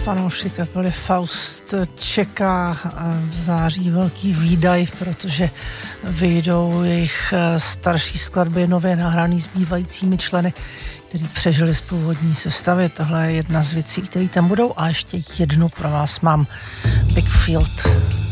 fanoušky kapely Faust čeká v září velký výdaj, protože vyjdou jejich starší skladby nově nahraný zbývajícími členy, který přežili z původní sestavy. Tohle je jedna z věcí, které tam budou, a ještě jednu pro vás mám. Big Field.